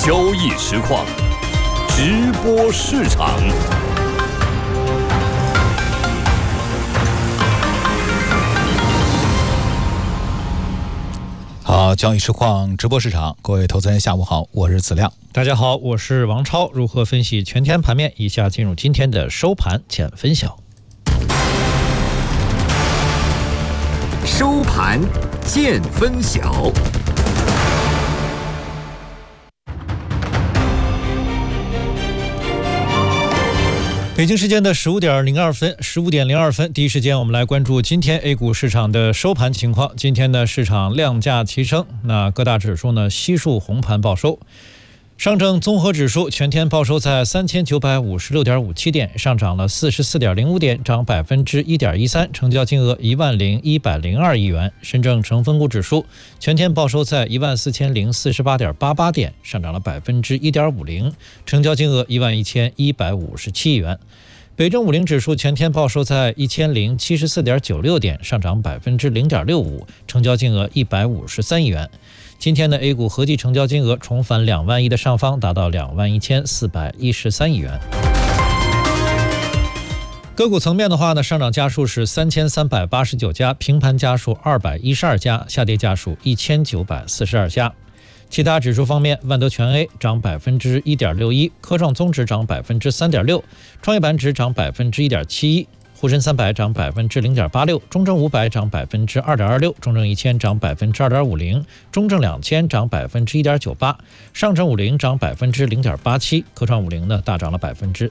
交易实况，直播市场。 好，交易实况直播市场，各位投资人下午好，我是子亮。 大家好，我是王超。如何分析全天盘面？以下进入今天的收盘浅分晓。 收盘见分晓。 北京时间的15点02分，第一时间我们来关注今天 A 股市场的收盘情况。今天呢，市场量价齐升，那各大指数呢悉数红盘报收。上证综合指数全天报收在3956.57点，上涨了44.05点，涨1.13%，成交金额10102亿元。深证成分股指数全天报收在14048.88点，上涨了1.50%，成交金额11157亿元。北证50指数全天报收在1074.96点，上涨0.65%，成交金额153亿元。今天的 A 股合计成交金额重返2万亿的上方，达到21413亿元。个股层面的话呢，上涨家数是3389家，平盘家数212家，下跌家数1942家。其他指数方面，万德全 A 涨1.61%，科创综指涨3.6%，创业板指涨1.71%，沪深300涨0.86%，中证500涨2.26%，中证1000涨2.50%，中证2000涨1.98%，上证50涨0.87%，科创50呢大涨了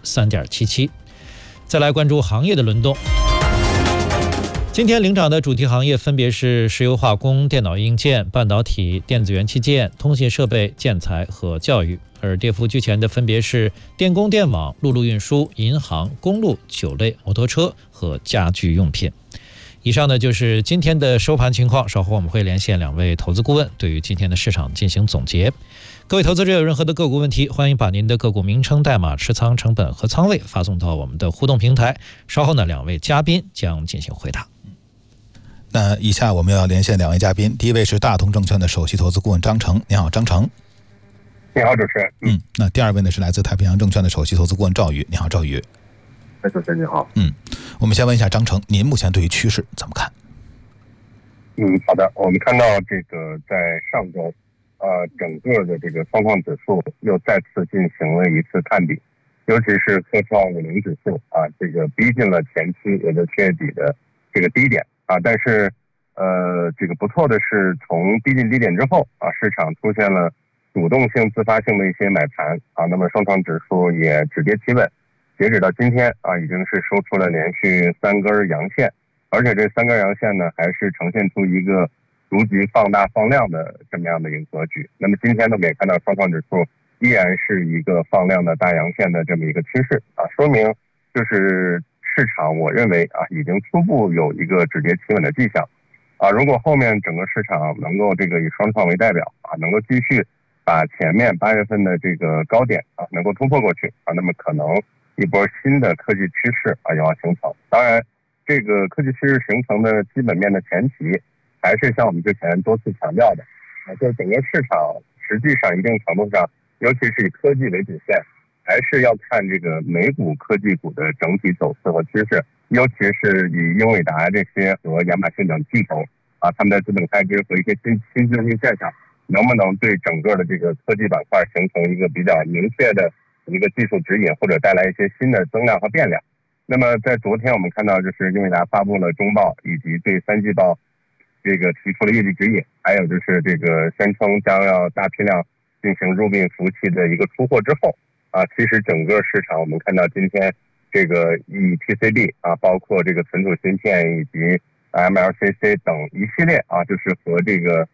3.77%。再来关注行业的轮动。今天领涨的主题行业分别是石油化工、电脑硬件、半导体、电子元器件、通信设备、建材和教育，而跌幅居前的分别是电工电网、陆路运输、银行、公路、酒类、摩托车和家居用品。以上呢就是今天的收盘情况，稍后我们会连线2位投资顾问，对于今天的市场进行总结。各位投资者有任何的个股问题，欢迎把您的个股名称、代码、持仓成本和仓位发送到我们的互动平台，稍后呢2位嘉宾将进行回答。 那以下我们要连线2位嘉宾，第一位是大同证券的首席投资顾问张成，你好，张成。 你好，主持人。 那第二位呢是来自太平洋证券的首席投资顾问赵宇，你好，赵宇。 主持人你好。 我们先问一下张成，您目前对于趋势怎么看？ 好的，我们看到这个在上周，整个的这个双创指数又再次进行了一次探底，尤其是科创50指数这个逼近了前期也就是7月底的这个低点但是这个不错的是，从逼近低点之后市场出现了主动性、自发性的一些买盘那么双创指数也止跌企稳，截止到今天已经是收出了连续3根阳线，而且这3根阳线呢还是呈现出一个逐级放大放量的这么样的一个格局。那么今天呢，我们也看到双创指数依然是一个放量的大阳线的这么一个趋势说明就是市场我认为已经初步有一个止跌企稳的迹象如果后面整个市场能够这个以双创为代表能够继续把前面8月份的这个高点能够突破过去那么可能一波新的科技趋势有望形成。当然这个科技趋势形成的基本面的前提还是像我们之前多次强调的就是整个市场实际上一定程度上，尤其是以科技为主线，还是要看这个美股科技股的整体走势和趋势，尤其是以英伟达这些和亚马逊等巨头他们的资本开支和一些新资金现象，能不能对整个的这个科技板块形成一个比较明确的一个技术指引，或者带来一些新的增量和变量。那么在昨天我们看到，就是英伟达发布了中报，以及对3季报这个提出了业绩指引，还有就是这个宣称将要大批量进行Rubin服务器的一个出货之后其实整个市场我们看到今天这个以 PCB包括这个存储芯片以及 MLCC 等一系列就是和这个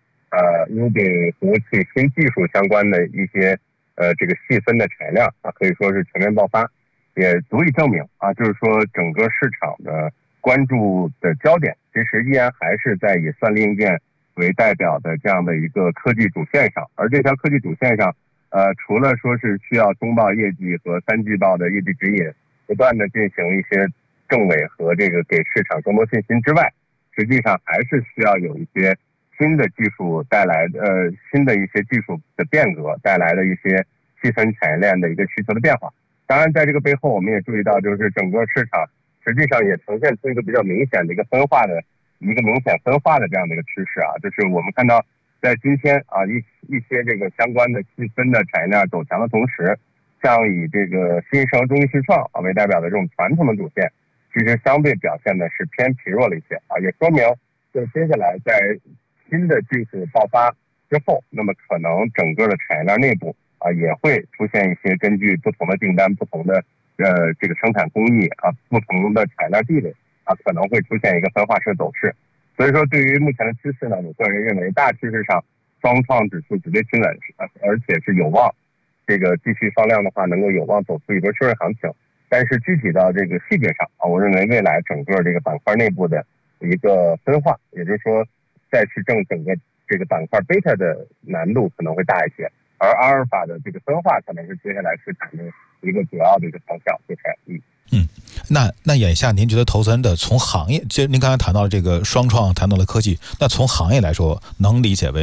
Rubin 服务器新技术相关的一些这个细分的产量可以说是全面爆发，也足以证明就是说整个市场的关注的焦点其实依然还是在以算力硬件为代表的这样的一个科技主线上，而这条科技主线上除了说是需要中报业绩和3季报的业绩指引不断的进行一些政委和这个给市场更多信心之外，实际上还是需要有一些新的技术带来的新的一些技术的变革带来的一些细分产业链的一个需求的变化。当然，在这个背后，我们也注意到，就是整个市场实际上也呈现出一个比较明显的一个明显分化的这样的一个趋势啊，就是我们看到在今天啊一些这个相关的细分的产业链走强的同时，像以这个新生、中医新创为代表的这种传统的主线，其实相对表现的是偏疲弱了一些啊，也说明就接下来在新的技术爆发之后，那么可能整个的产业链内部啊也会出现一些根据不同的订单、不同的这个生产工艺啊、不同的产业链地位啊，可能会出现一个分化式走势。所以说，对于目前的趋势呢，我个人认为大趋势上双创指数绝对企稳，而且是有望这个继续放量的话，能够有望走出一波确认行情。但是具体到这个细节上啊，我认为未来整个这个板块内部的一个分化，也就是说再去挣整个这个板块贝塔的难度可能会大一些，而阿尔法的这个分化可能是接下来市场的一个主要的一个方向。 那眼下您觉得投资人的从行业，其实您刚才谈到了这个双创，谈到了科技，那从行业来说，能理解为